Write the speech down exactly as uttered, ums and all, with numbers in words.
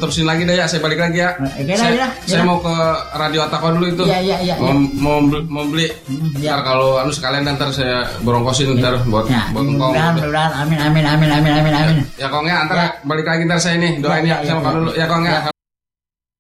tetap sini lagi deh ya, saya balik lagi ya. Oke, saya, lah, saya mau ke Radio Atakon dulu itu. Iya, iya, iya. Mau, mau, beli, mau beli. Hmm, ya. Ntar kalau anu sekalian ntar saya borongkosin ntar buat Ya, buat engkong. mudah-mudahan, amin, amin, amin, amin, amin, amin. Ya Kong ya, ntar Ya. balik lagi ntar saya nih doain Ya, ya, ya, sama ya, Kong dulu. Ya Kong ya, Ya,